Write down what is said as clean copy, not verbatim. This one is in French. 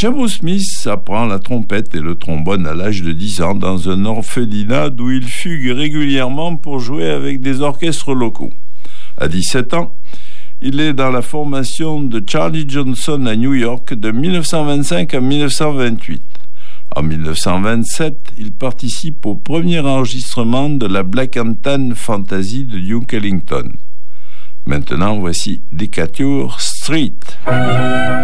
Jamo Smith apprend la trompette et le trombone à l'âge de 10 ans dans un orphelinat d'où il fugue régulièrement pour jouer avec des orchestres locaux. À 17 ans, il est dans la formation de Charlie Johnson à New York de 1925 à 1928. En 1927, il participe au premier enregistrement de la Black and Tan Fantasy de Duke Ellington. Maintenant, voici Decatur Street.